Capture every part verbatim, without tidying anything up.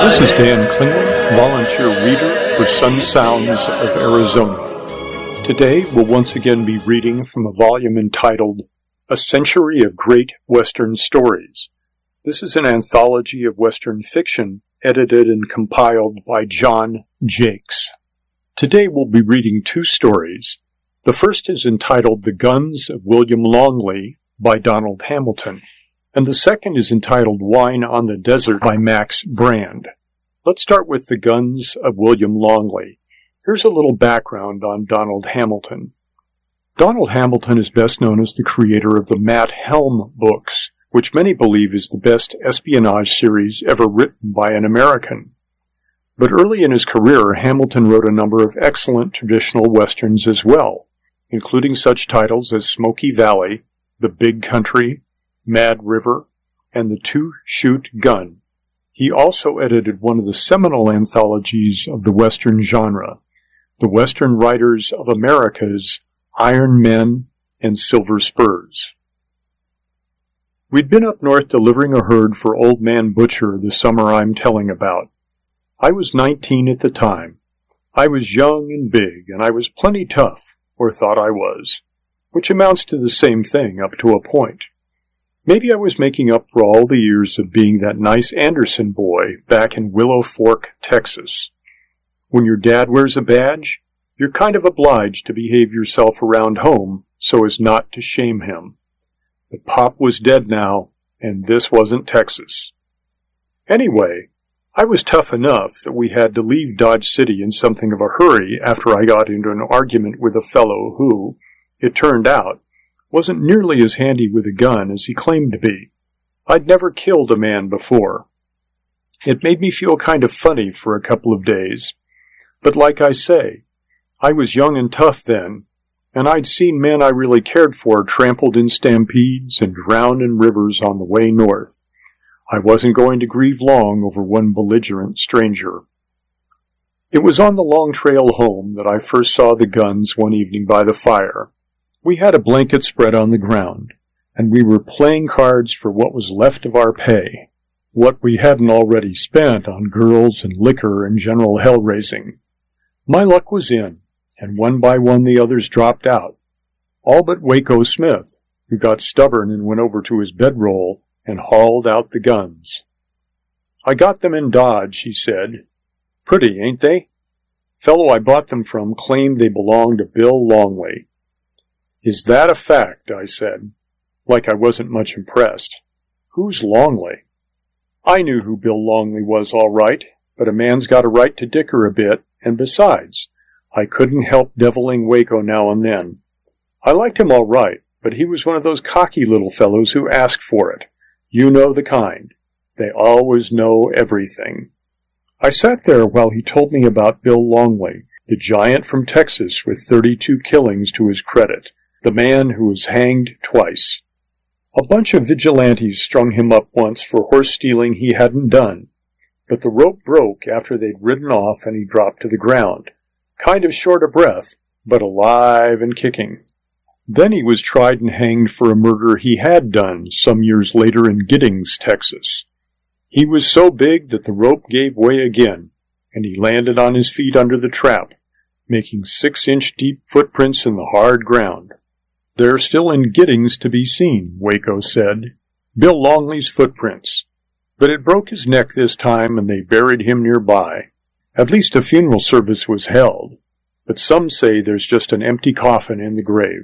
This is Dan Klingler, volunteer reader for Sun Sounds of Arizona. Today we'll once again be reading from a volume entitled A Century of Great Western Stories. This is an anthology of Western fiction edited and compiled by John Jakes. Today we'll be reading two stories. The first is entitled The Guns of William Longley by Donald Hamilton, and the second is entitled Wine on the Desert by Max Brand. Let's start with The Guns of William Longley. Here's a little background on Donald Hamilton. Donald Hamilton is best known as the creator of the Matt Helm books, which many believe is the best espionage series ever written by an American. But early in his career, Hamilton wrote a number of excellent traditional westerns as well, including such titles as Smoky Valley, The Big Country, Mad River, and The Two-Shoot Gun. He also edited one of the seminal anthologies of the Western genre, The Western Writers of America's Iron Men and Silver Spurs. We'd been up north delivering a herd for Old Man Butcher the summer I'm telling about. I was nineteen at the time. I was young and big, and I was plenty tough, or thought I was, which amounts to the same thing up to a point. Maybe I was making up for all the years of being that nice Anderson boy back in Willow Fork, Texas. When your dad wears a badge, you're kind of obliged to behave yourself around home so as not to shame him. But Pop was dead now, and this wasn't Texas. Anyway, I was tough enough that we had to leave Dodge City in something of a hurry after I got into an argument with a fellow who, it turned out, wasn't nearly as handy with a gun as he claimed to be. I'd never killed a man before. It made me feel kind of funny for a couple of days. But like I say, I was young and tough then, and I'd seen men I really cared for trampled in stampedes and drowned in rivers on the way north. I wasn't going to grieve long over one belligerent stranger. It was on the long trail home that I first saw the guns one evening by the fire. We had a blanket spread on the ground, and we were playing cards for what was left of our pay, what we hadn't already spent on girls and liquor and general hell-raising. My luck was in, and one by one the others dropped out, all but Waco Smith, who got stubborn and went over to his bedroll and hauled out the guns. "I got them in Dodge," he said. "Pretty, ain't they?" Fellow I bought them from claimed they belonged to Bill Longley. "Is that a fact?" I said, like I wasn't much impressed. "Who's Longley?" I knew who Bill Longley was all right, but a man's got a right to dicker a bit, and besides, I couldn't help deviling Waco now and then. I liked him all right, but he was one of those cocky little fellows who ask for it. You know the kind. They always know everything. I sat there while he told me about Bill Longley, the giant from Texas with thirty-two killings to his credit, the man who was hanged twice. A bunch of vigilantes strung him up once for horse stealing he hadn't done, but the rope broke after they'd ridden off and he dropped to the ground, kind of short of breath, but alive and kicking. Then he was tried and hanged for a murder he had done some years later in Giddings, Texas. He was so big that the rope gave way again, and he landed on his feet under the trap, making six-inch deep footprints in the hard ground. "They're still in Giddings to be seen," Waco said. "Bill Longley's footprints. But it broke his neck this time, and they buried him nearby. At least a funeral service was held, but some say there's just an empty coffin in the grave."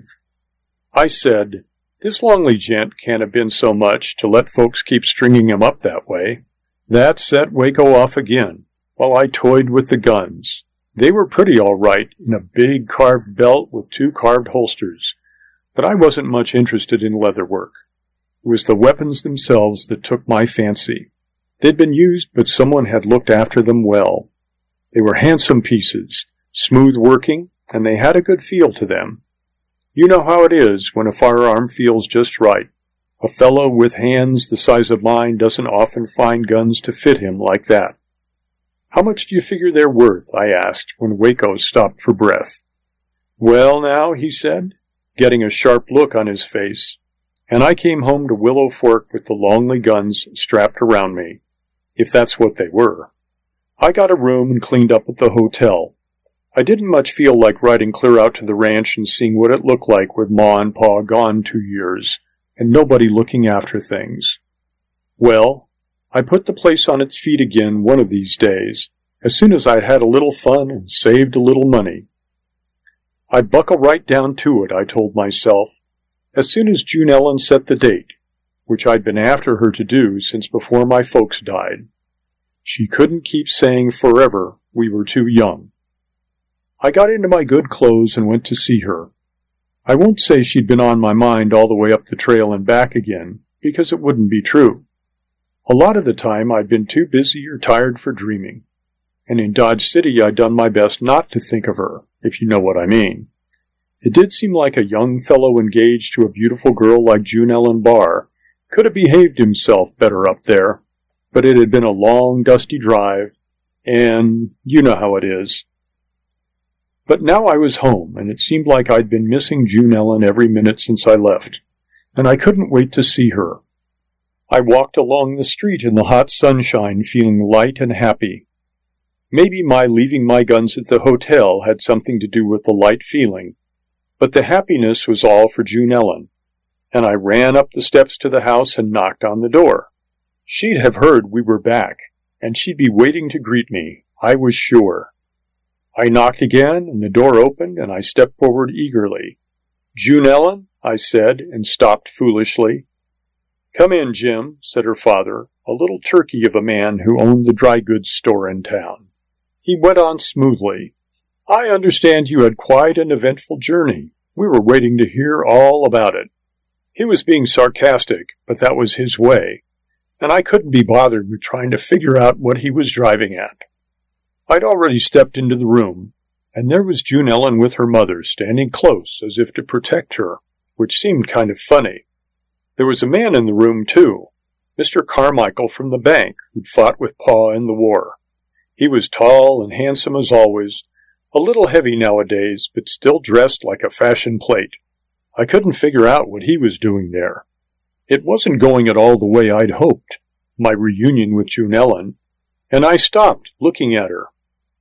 I said, "This Longley gent can't have been so much to let folks keep stringing him up that way." That set Waco off again, while I toyed with the guns. They were pretty all right, in a big carved belt with two carved holsters, but I wasn't much interested in leather work. It was the weapons themselves that took my fancy. They'd been used, but someone had looked after them well. They were handsome pieces, smooth working, and they had a good feel to them. You know how it is when a firearm feels just right. A fellow with hands the size of mine doesn't often find guns to fit him like that. "How much do you figure they're worth?" I asked when Waco stopped for breath. "Well now," he said, getting a sharp look on his face, and I came home to Willow Fork with the Longley guns strapped around me, if that's what they were. I got a room and cleaned up at the hotel. I didn't much feel like riding clear out to the ranch and seeing what it looked like with Ma and Pa gone two years, and nobody looking after things. Well, I put the place on its feet again one of these days, as soon as I'd had a little fun and saved a little money. I'd buckle right down to it, I told myself, as soon as June Ellen set the date, which I'd been after her to do since before my folks died. She couldn't keep saying forever we were too young. I got into my good clothes and went to see her. I won't say she'd been on my mind all the way up the trail and back again, because it wouldn't be true. A lot of the time I'd been too busy or tired for dreaming, and in Dodge City I'd done my best not to think of her, if you know what I mean. It did seem like a young fellow engaged to a beautiful girl like June Ellen Barr could have behaved himself better up there, but it had been a long, dusty drive, and you know how it is. But now I was home, and it seemed like I'd been missing June Ellen every minute since I left, and I couldn't wait to see her. I walked along the street in the hot sunshine, feeling light and happy. Maybe my leaving my guns at the hotel had something to do with the light feeling, but the happiness was all for June Ellen, and I ran up the steps to the house and knocked on the door. She'd have heard we were back, and she'd be waiting to greet me, I was sure. I knocked again, and the door opened, and I stepped forward eagerly. "June Ellen?" I said, and stopped foolishly. "Come in, Jim," said her father, a little turkey of a man who owned the dry goods store in town. He went on smoothly. "I understand you had quite an eventful journey. We were waiting to hear all about it." He was being sarcastic, but that was his way, and I couldn't be bothered with trying to figure out what he was driving at. I'd already stepped into the room, and there was June Ellen with her mother, standing close as if to protect her, which seemed kind of funny. There was a man in the room, too, Mister Carmichael from the bank, who'd fought with Pa in the war. He was tall and handsome as always, a little heavy nowadays, but still dressed like a fashion plate. I couldn't figure out what he was doing there. It wasn't going at all the way I'd hoped, my reunion with June Ellen, and I stopped, looking at her.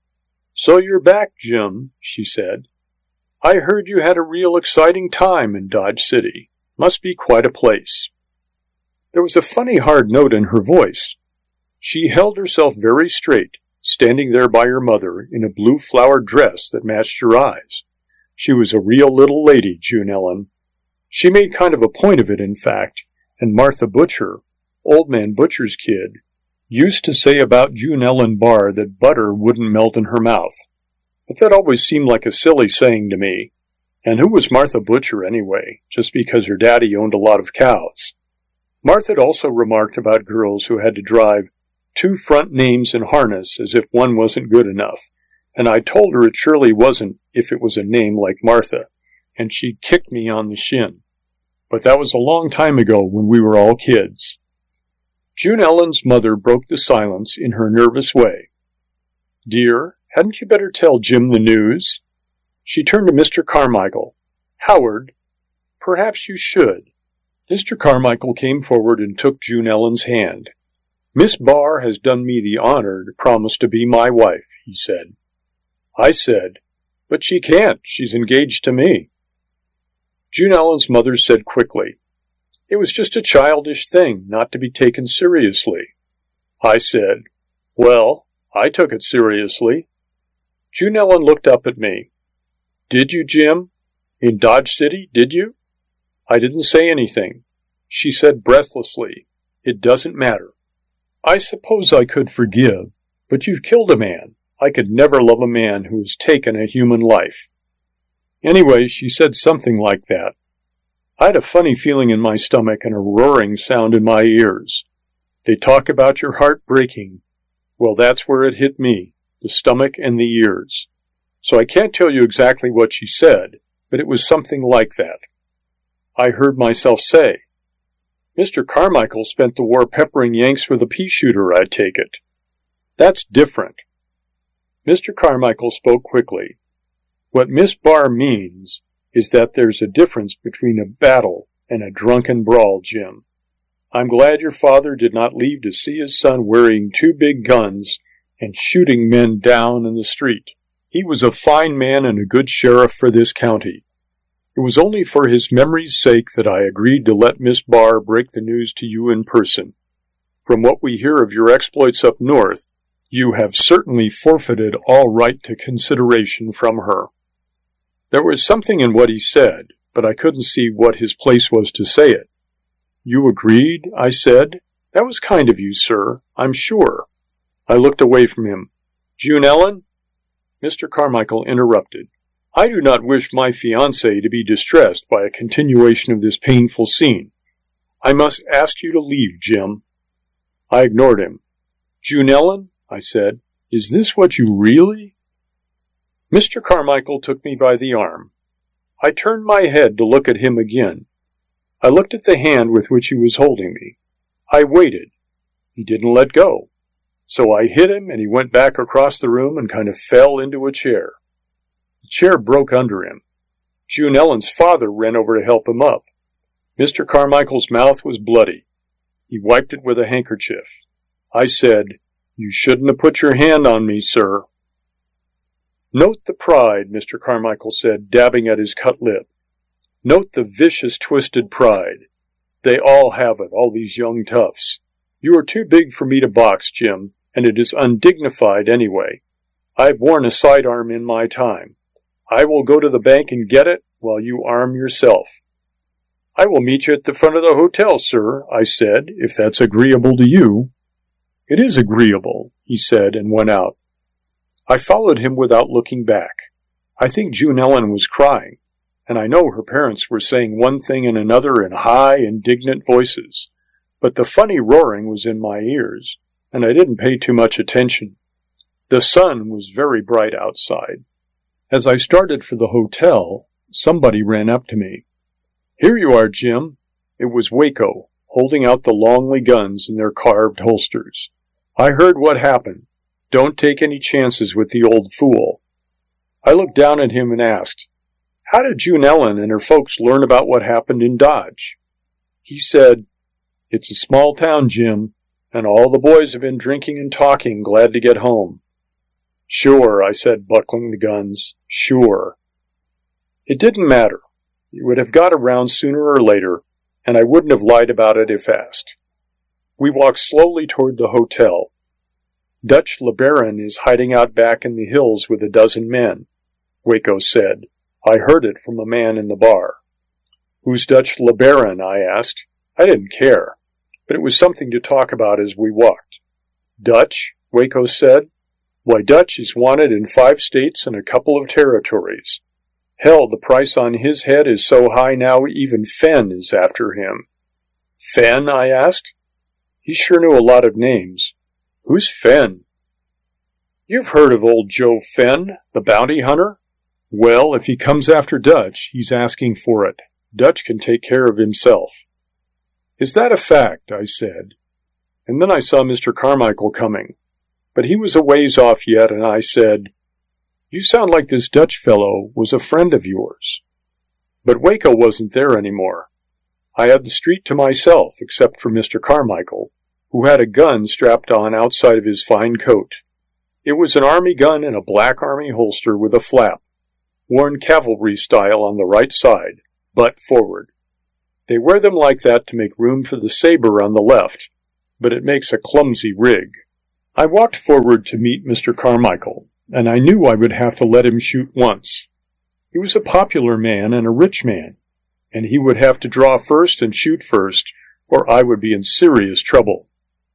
"So you're back, Jim," she said. "I heard you had a real exciting time in Dodge City. Must be quite a place." There was a funny hard note in her voice. She held herself very straight, standing there by her mother in a blue flowered dress that matched her eyes. She was a real little lady, June Ellen. She made kind of a point of it, in fact, and Martha Butcher, Old Man Butcher's kid, used to say about June Ellen Barr that butter wouldn't melt in her mouth. But that always seemed like a silly saying to me. And who was Martha Butcher anyway, just because her daddy owned a lot of cows? Martha had also remarked about girls who had to drive two front names in harness as if one wasn't good enough, and I told her it surely wasn't if it was a name like Martha, and she kicked me on the shin. But that was a long time ago when we were all kids. June Ellen's mother broke the silence in her nervous way. "Dear, hadn't you better tell Jim the news?" She turned to Mister Carmichael. "Howard, perhaps you should." Mister Carmichael came forward and took June Ellen's hand. "Miss Barr has done me the honor to promise to be my wife," he said. I said, "But she can't. She's engaged to me." June Ellen's mother said quickly, "It was just a childish thing, not to be taken seriously." I said, "Well, I took it seriously." June Ellen looked up at me. "Did you, Jim? In Dodge City, did you?" I didn't say anything. She said breathlessly, "It doesn't matter. I suppose I could forgive, but you've killed a man. I could never love a man who has taken a human life." Anyway, she said something like that. I had a funny feeling in my stomach and a roaring sound in my ears. They talk about your heart breaking. Well, that's where it hit me, the stomach and the ears. So I can't tell you exactly what she said, but it was something like that. I heard myself say, "Mister Carmichael spent the war peppering Yanks with a pea shooter, I take it." "That's different." Mister Carmichael spoke quickly. "What Miss Barr means is that there's a difference between a battle and a drunken brawl, Jim. I'm glad your father did not leave to see his son wearing two big guns and shooting men down in the street. He was a fine man and a good sheriff for this county. It was only for his memory's sake that I agreed to let Miss Barr break the news to you in person. From what we hear of your exploits up north, you have certainly forfeited all right to consideration from her." There was something in what he said, but I couldn't see what his place was to say it. "You agreed?" I said. "That was kind of you, sir, I'm sure." I looked away from him. "June Ellen?" Mister Carmichael interrupted. "I do not wish my fiancée to be distressed by a continuation of this painful scene. I must ask you to leave, Jim." I ignored him. "June Ellen," I said, "is this what you really—" Mister Carmichael took me by the arm. I turned my head to look at him again. I looked at the hand with which he was holding me. I waited. He didn't let go. So I hit him, and he went back across the room and kind of fell into a chair. The chair broke under him. June Ellen's father ran over to help him up. Mister Carmichael's mouth was bloody. He wiped it with a handkerchief. I said, "You shouldn't have put your hand on me, sir." "Note the pride," Mister Carmichael said, dabbing at his cut lip. "Note the vicious, twisted pride. They all have it, all these young toughs. You are too big for me to box, Jim, and it is undignified anyway. I've worn a sidearm in my time. I will go to the bank and get it while you arm yourself." "I will meet you at the front of the hotel, sir," I said, "if that's agreeable to you." "It is agreeable," he said, and went out. I followed him without looking back. I think June Ellen was crying, and I know her parents were saying one thing and another in high, indignant voices, but the funny roaring was in my ears, and I didn't pay too much attention. The sun was very bright outside. As I started for the hotel, somebody ran up to me. "Here you are, Jim." It was Waco, holding out the Longley guns in their carved holsters. "I heard what happened. Don't take any chances with the old fool." I looked down at him and asked, "How did June Ellen and her folks learn about what happened in Dodge?" He said, "It's a small town, Jim, and all the boys have been drinking and talking, glad to get home." "Sure," I said, buckling the guns. "Sure." It didn't matter. It would have got around sooner or later, and I wouldn't have lied about it if asked. We walked slowly toward the hotel. "Dutch LeBaron is hiding out back in the hills with a dozen men," Waco said. "I heard it from a man in the bar." "Who's Dutch LeBaron?" I asked. I didn't care, but it was something to talk about as we walked. "Dutch?" Waco said. "Why, Dutch is wanted in five states and a couple of territories. Hell, the price on his head is so high now even Fenn is after him." "Fenn?" I asked. He sure knew a lot of names. "Who's Fenn?" "You've heard of old Joe Fenn, the bounty hunter? Well, if he comes after Dutch, he's asking for it. Dutch can take care of himself." "Is that a fact?" I said. And then I saw Mister Carmichael coming. But he was a ways off yet, and I said, "You sound like this Dutch fellow was a friend of yours." But Waco wasn't there anymore. I had the street to myself, except for Mister Carmichael, who had a gun strapped on outside of his fine coat. It was an army gun in a black army holster with a flap, worn cavalry style on the right side, butt forward. They wear them like that to make room for the saber on the left, but it makes a clumsy rig. I walked forward to meet Mister Carmichael, and I knew I would have to let him shoot once. He was a popular man and a rich man, and he would have to draw first and shoot first, or I would be in serious trouble.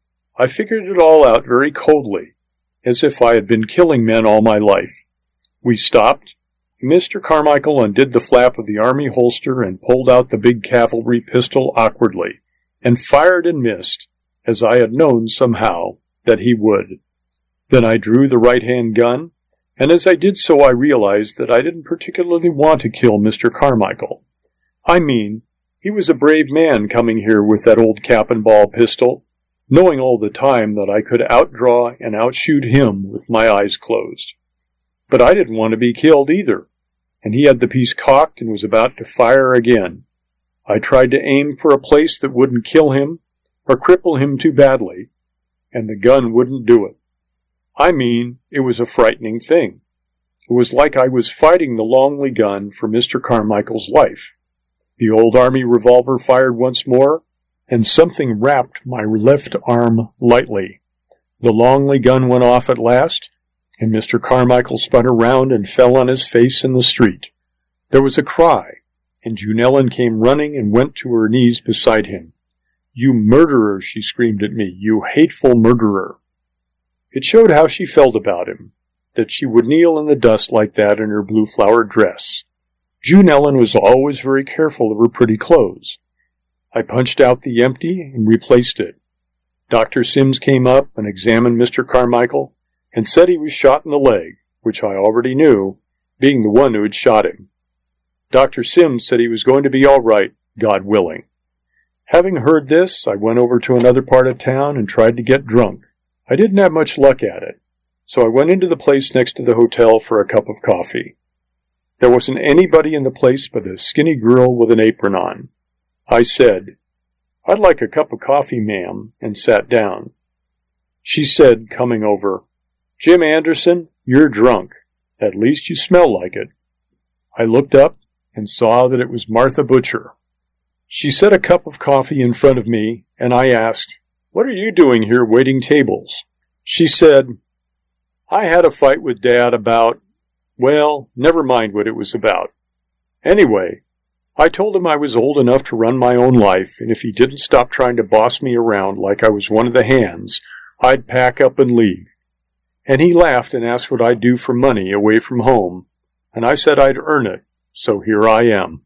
I figured it all out very coldly, as if I had been killing men all my life. We stopped. Mister Carmichael undid the flap of the army holster and pulled out the big cavalry pistol awkwardly, and fired and missed, as I had known somehow that he would. Then I drew the right-hand gun, and as I did so I realized that I didn't particularly want to kill Mister Carmichael. I mean, he was a brave man coming here with that old cap-and-ball pistol, knowing all the time that I could outdraw and outshoot him with my eyes closed. But I didn't want to be killed either, and he had the piece cocked and was about to fire again. I tried to aim for a place that wouldn't kill him or cripple him too badly, and the gun wouldn't do it. I mean, it was a frightening thing. It was like I was fighting the Longley gun for Mister Carmichael's life. The old Army revolver fired once more, and something wrapped my left arm lightly. The Longley gun went off at last, and Mister Carmichael spun around and fell on his face in the street. There was a cry, and June Ellen came running and went to her knees beside him. "You murderer," she screamed at me, "you hateful murderer." It showed how she felt about him, that she would kneel in the dust like that in her blue flowered dress. June Ellen was always very careful of her pretty clothes. I punched out the empty and replaced it. Doctor Sims came up and examined Mister Carmichael and said he was shot in the leg, which I already knew, being the one who had shot him. Doctor Sims said he was going to be all right, God willing. Having heard this, I went over to another part of town and tried to get drunk. I didn't have much luck at it, so I went into the place next to the hotel for a cup of coffee. There wasn't anybody in the place but a skinny girl with an apron on. I said, "I'd like a cup of coffee, ma'am," and sat down. She said, coming over, "Jim Anderson, you're drunk. At least you smell like it." I looked up and saw that it was Martha Butcher. She set a cup of coffee in front of me, and I asked, "What are you doing here waiting tables?" She said, "I had a fight with Dad about, well, never mind what it was about. Anyway, I told him I was old enough to run my own life, and if he didn't stop trying to boss me around like I was one of the hands, I'd pack up and leave. And he laughed and asked what I'd do for money away from home, and I said I'd earn it, so here I am."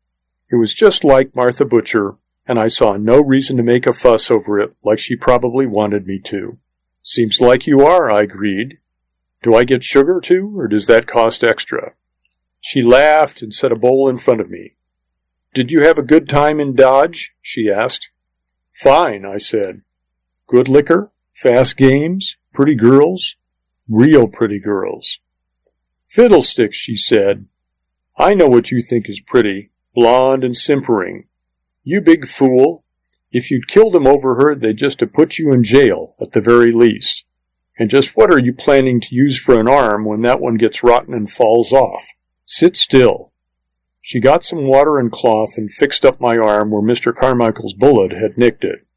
It was just like Martha Butcher, and I saw no reason to make a fuss over it like she probably wanted me to. "Seems like you are," I agreed. "Do I get sugar too, or does that cost extra?" She laughed and set a bowl in front of me. "Did you have a good time in Dodge?" she asked. "Fine," I said. "Good liquor? Fast games? Pretty girls?" "Real pretty girls." "Fiddlesticks," she said. "I know what you think is pretty, blonde and simpering. You big fool. If you'd killed them over her, they'd just have put you in jail, at the very least. And just what are you planning to use for an arm when that one gets rotten and falls off? Sit still." She got some water and cloth and fixed up my arm where Mister Carmichael's bullet had nicked it.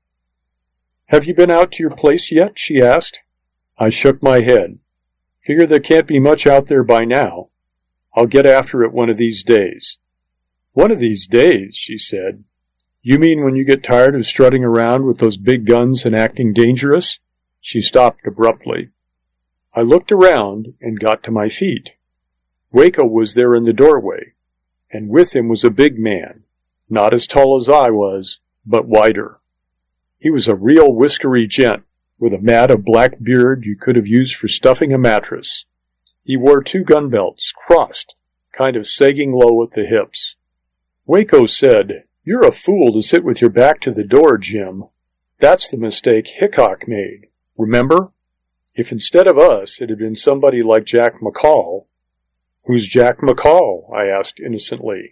"Have you been out to your place yet?" she asked. I shook my head. "Figure there can't be much out there by now. I'll get after it one of these days." "One of these days," she said. "You mean when you get tired of strutting around with those big guns and acting dangerous?" She stopped abruptly. I looked around and got to my feet. Waco was there in the doorway, and with him was a big man, not as tall as I was, but wider. He was a real whiskery gent, with a mat of black beard you could have used for stuffing a mattress. He wore two gun belts, crossed, kind of sagging low at the hips. Waco said, "You're a fool to sit with your back to the door, Jim. That's the mistake Hickok made. Remember? If instead of us it had been somebody like Jack McCall—" "Who's Jack McCall?" I asked innocently.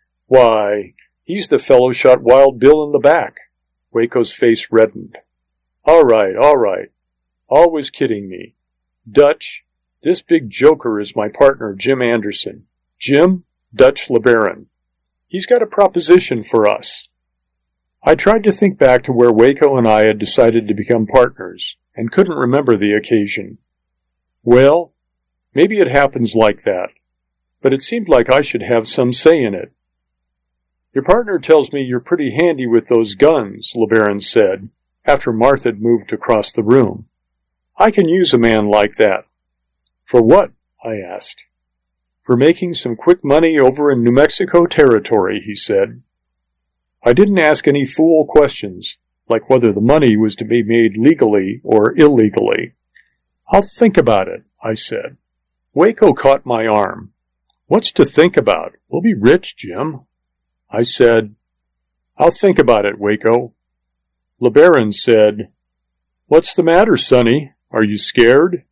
"Why, he's the fellow shot Wild Bill in the back." Waco's face reddened. "All right, all right. Always kidding me. Dutch, this big joker is my partner, Jim Anderson. Jim, Dutch LeBaron. He's got a proposition for us." I tried to think back to where Waco and I had decided to become partners, and couldn't remember the occasion. Well, maybe it happens like that, but it seemed like I should have some say in it. "Your partner tells me you're pretty handy with those guns," LeBaron said, after Martha had moved across the room. "I can use a man like that." "For what?" I asked. "For making some quick money over in New Mexico territory," he said. I didn't ask any fool questions, like whether the money was to be made legally or illegally. "I'll think about it," I said. Waco caught my arm. "What's to think about? We'll be rich, Jim." I said, "I'll think about it, Waco." LeBaron said, "What's the matter, Sonny? Are you scared?"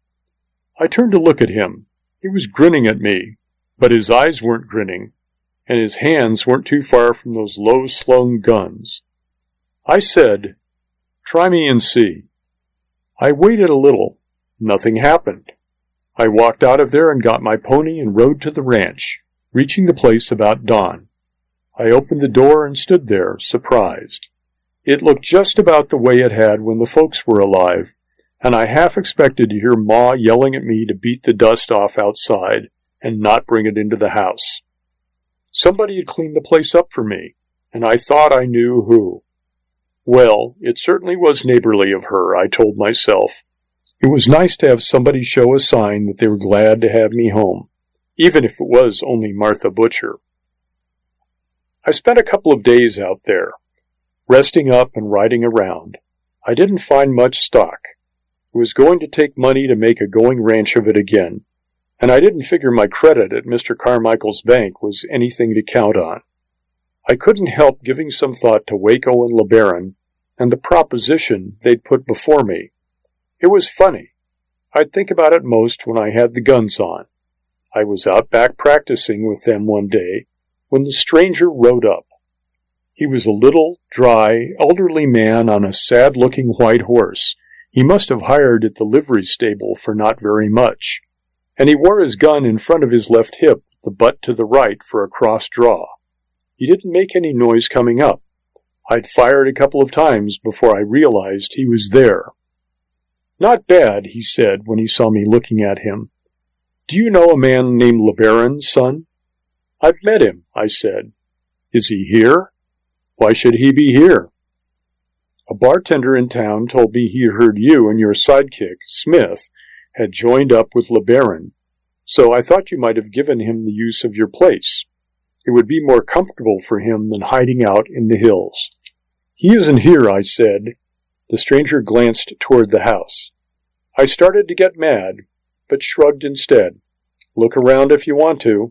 I turned to look at him. He was grinning at me, but his eyes weren't grinning, and his hands weren't too far from those low-slung guns. I said, "Try me and see." I waited a little, Nothing happened. I walked out of there and got my pony and rode to the ranch, reaching the place about dawn. I opened the door and stood there, surprised. It looked just about the way it had when the folks were alive, and I half expected to hear Ma yelling at me to beat the dust off outside and not bring it into the house. Somebody had cleaned the place up for me, and I thought I knew who. Well, it certainly was neighborly of her, I told myself. It was nice to have somebody show a sign that they were glad to have me home, even if it was only Martha Butcher. I spent a couple of days out there, resting up and riding around. I didn't find much stock. It was going to take money to make a going ranch of it again, and I didn't figure my credit at Mister Carmichael's bank was anything to count on. I couldn't help giving some thought to Waco and LeBaron and the proposition they'd put before me. It was funny. I'd think about it most when I had the guns on. I was out back practicing with them one day when the stranger rode up. He was a little, dry, elderly man on a sad-looking white horse he must have hired at the livery stable for not very much, and he wore his gun in front of his left hip, the butt to the right for a cross draw. He didn't make any noise coming up. I'd fired a couple of times before I realized he was there. "Not bad," he said when he saw me looking at him. "Do you know a man named LeBaron, son?" "I've met him," I said. "Is he here?" "Why should he be here?" "A bartender in town told me he heard you and your sidekick, Smith, had joined up with LeBaron, so I thought you might have given him the use of your place. It would be more comfortable for him than hiding out in the hills." "He isn't here," I said. The stranger glanced toward the house. I started to get mad, but shrugged instead. "Look around if you want to."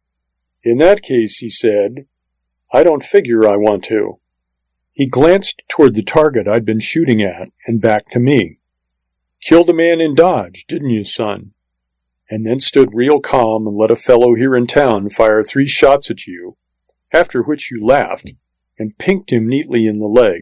"In that case," he said, "I don't figure I want to." He glanced toward the target I'd been shooting at and back to me. "Killed a man in Dodge, didn't you, son?" And then stood real calm and let a fellow here in town fire three shots at you, after which you laughed and pinked him neatly in the leg.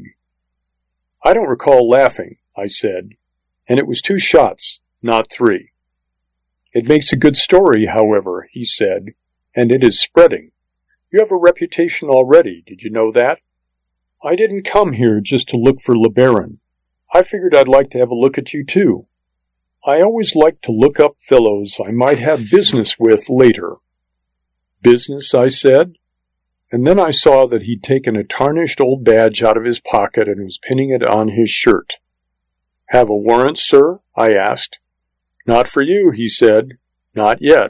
"I don't recall laughing," I said, "and it was two shots, not three." "It makes a good story, however," he said, "and it is spreading. You have a reputation already, did you know that? I didn't come here just to look for LeBaron. I figured I'd like to have a look at you, too. I always like to look up fellows I might have business with later." "Business?" I said, and then I saw that he'd taken a tarnished old badge out of his pocket and was pinning it on his shirt. "Have a warrant, sir?" I asked. "Not for you," he said. "Not yet."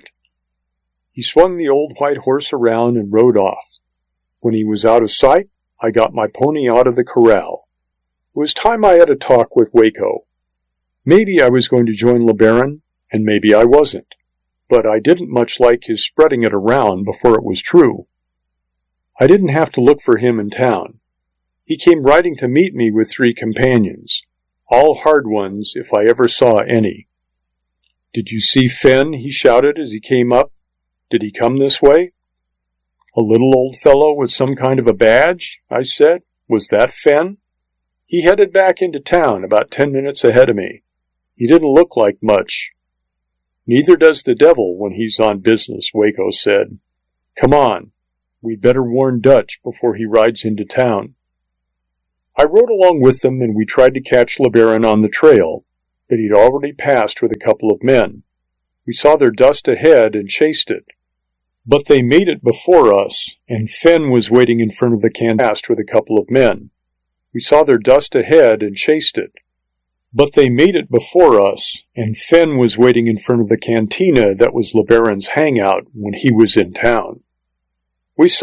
He swung the old white horse around and rode off. When he was out of sight, I got my pony out of the corral. It was time I had a talk with Waco. Maybe I was going to join LeBaron, and maybe I wasn't, but I didn't much like his spreading it around before it was true. I didn't have to look for him in town. He came riding to meet me with three companions, all hard ones if I ever saw any. "Did you see Fenn?" he shouted as he came up. "Did he come this way?" "A little old fellow with some kind of a badge?" I said. "Was that Fenn?" "He headed back into town about ten minutes ahead of me. He didn't look like much." "Neither does the devil when he's on business," Waco said. "Come on. We'd better warn Dutch before he rides into town." I rode along with them, and we tried to catch LeBaron on the trail, but he'd already passed with a couple of men. We saw their dust ahead and chased it. But they made it before us, and Fenn was waiting in front of the cantina with a couple of men. We saw their dust ahead and chased it. But they made it before us, and Fenn was waiting in front of the cantina that was LeBaron's hangout when he was in town.